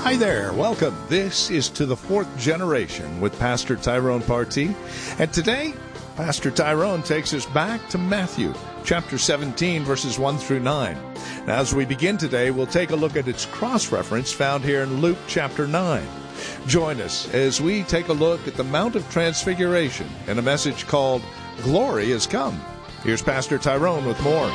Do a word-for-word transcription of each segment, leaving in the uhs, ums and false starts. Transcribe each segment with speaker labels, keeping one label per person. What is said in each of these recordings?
Speaker 1: Hi there, welcome. This is To the Fourth Generation with Pastor Tyrone Partee. And today, Pastor Tyrone takes us back to Matthew, chapter seventeen, verses one through nine. Now, as we begin today, we'll take a look at its cross-reference found here in Luke chapter nine. Join us as we take a look at the Mount of Transfiguration in a message called Glory Has Come. Here's Pastor Tyrone with more.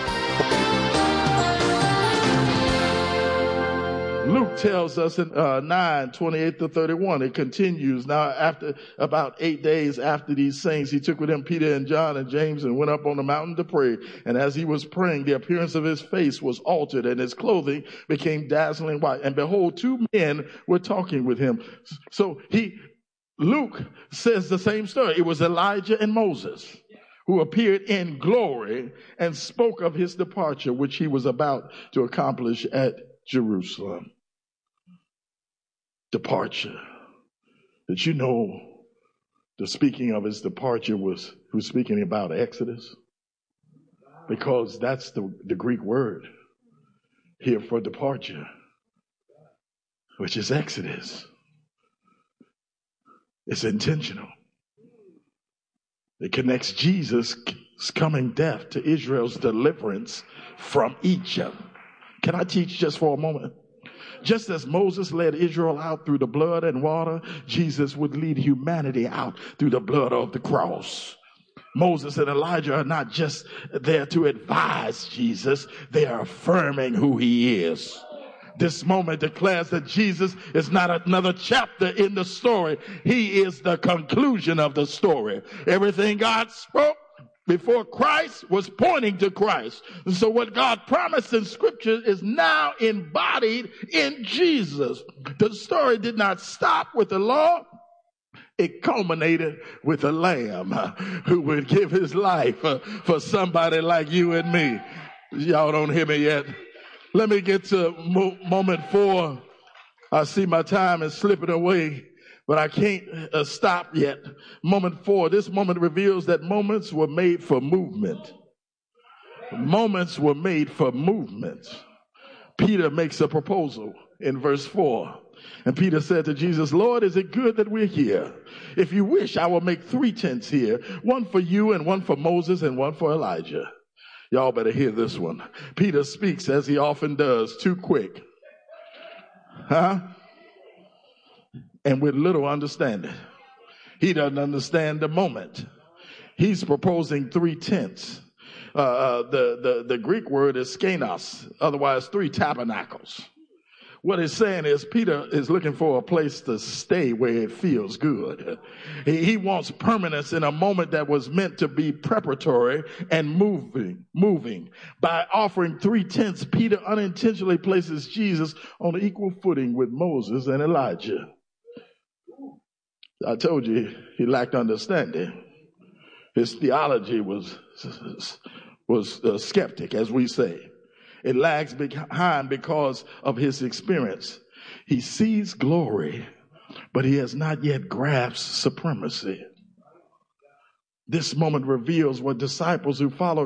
Speaker 2: Luke tells us in uh, nine, twenty-eight to thirty-one, it continues. Now, after about eight days after these things, he took with him Peter and John and James and went up on the mountain to pray. And as he was praying, the appearance of his face was altered and his clothing became dazzling white. And behold, two men were talking with him. So he, Luke says the same story. It was Elijah and Moses who appeared in glory and spoke of his departure, which he was about to accomplish at Jerusalem. Departure. Did you know the speaking of his departure was who's speaking about Exodus? Because that's the, the Greek word here for departure, which is Exodus. It's intentional. It connects Jesus' coming death to Israel's deliverance from Egypt. Can I teach just for a moment? Just as Moses led Israel out through the blood and water, Jesus would lead humanity out through the blood of the cross. Moses and Elijah are not just there to advise Jesus, they are affirming who he is. This moment declares that Jesus is not another chapter in the story. He is the conclusion of the story. Everything God spoke before Christ was pointing to Christ. And so what God promised in Scripture is now embodied in Jesus. The story did not stop with the law. It culminated with a lamb who would give his life for somebody like you and me. Y'all don't hear me yet? Let me get to mo- moment four. I see my time is slipping away, but I can't uh, stop yet. Moment four. This moment reveals that moments were made for movement. Moments were made for movement. Peter makes a proposal in verse four. And Peter said to Jesus, Lord, is it good that we're here? If you wish, I will make three tents here, one for you and one for Moses and one for Elijah. Y'all better hear this one. Peter speaks, as he often does, too quick. Huh? And with little understanding. He doesn't understand the moment. He's proposing three tents. Uh, uh, the, the, the Greek word is skenos, otherwise three tabernacles. What he's saying is Peter is looking for a place to stay where it feels good. He, he wants permanence in a moment that was meant to be preparatory and moving, moving. By offering three tents, Peter unintentionally places Jesus on equal footing with Moses and Elijah. I told you he lacked understanding. His theology was, was uh, skeptic, as we say. It lags behind because of his experience. He sees glory, but he has not yet grasped supremacy. This moment reveals what disciples who follow